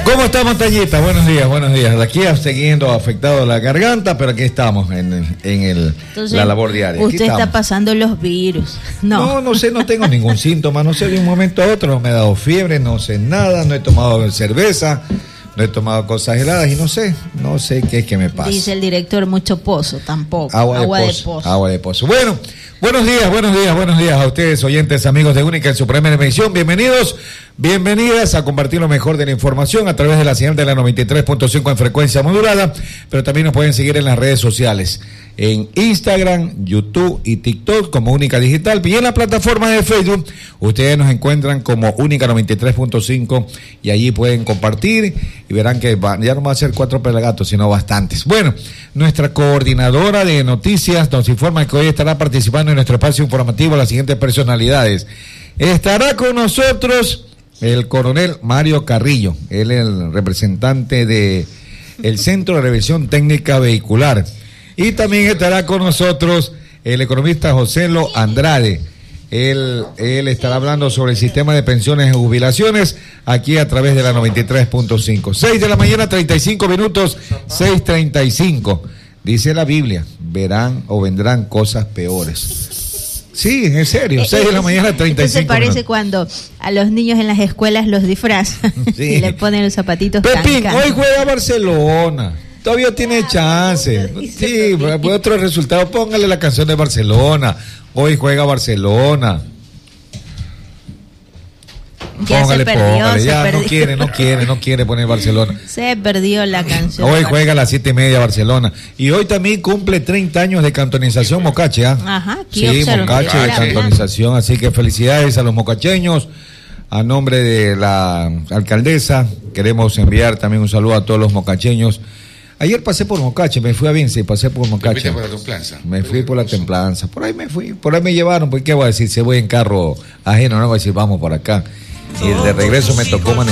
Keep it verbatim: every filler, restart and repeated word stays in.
¿Cómo está, Montañita? Buenos días, buenos días. De aquí siguiendo afectado la garganta, pero aquí estamos en, en el, Entonces, la labor diaria. Aquí usted está estamos. pasando los virus. No. no, no sé, no tengo ningún síntoma, no sé, de un momento a otro, no me he dado fiebre, no sé nada, no he tomado cerveza, no he tomado cosas heladas y no sé, no sé qué es que me pasa. Dice el director, mucho pozo, tampoco. Agua, agua de, de, pozo, pozo. Agua de pozo. Bueno, buenos días, buenos días, buenos días a ustedes, oyentes, amigos de Única en su primera emisión. Bienvenidos, bienvenidas a compartir lo mejor de la información a través de la señal de la noventa y tres punto cinco en frecuencia modulada, pero también nos pueden seguir en las redes sociales, en Instagram, YouTube y TikTok como Única Digital, y en la plataforma de Facebook ustedes nos encuentran como Única noventa y tres punto cinco y allí pueden compartir y verán que va, ya no va a ser cuatro pelagatos, sino bastantes. Bueno, nuestra coordinadora de noticias nos informa que hoy estará participando en nuestro espacio informativo las siguientes personalidades. Estará con nosotros el coronel Mario Carrillo, él es el representante de el Centro de Revisión Técnica Vehicular. Y también estará con nosotros el economista José Lo Andrade. Él, él estará hablando sobre el sistema de pensiones y jubilaciones aquí a través de la noventa y tres punto cinco. seis de la mañana, treinta y cinco minutos, seis treinta y cinco. Dice la Biblia, verán o vendrán cosas peores. Sí, en serio, seis de la mañana, treinta y cinco. Eso parece minutos. Cuando a los niños en las escuelas los disfrazan Sí. y le ponen los zapatitos Pepín, tan hoy juega Barcelona. Todavía tiene chance. Sí, otro resultado. Póngale la canción de Barcelona. Hoy juega Barcelona. Ya Póngale, se perdió, póngale. se Ya perdió. no quiere, no quiere, no quiere poner Barcelona. Se perdió la canción. Hoy juega a las siete y media Barcelona. Y hoy también cumple treinta años de cantonización Mocache, ¿ah? Ajá, aquí Sí, observo. Mocache de Era cantonización. Así que felicidades a los mocacheños. A nombre de la alcaldesa, queremos enviar también un saludo a todos los mocacheños. Ayer pasé por Mocache, me fui a Vince, pasé por Mocache. Por la templanza. Me fui por la templanza. Por ahí me fui, por ahí me llevaron. ¿Por qué voy a decir? Se voy en carro ajeno, no voy a decir vamos por acá. Y de regreso me tocó manejar.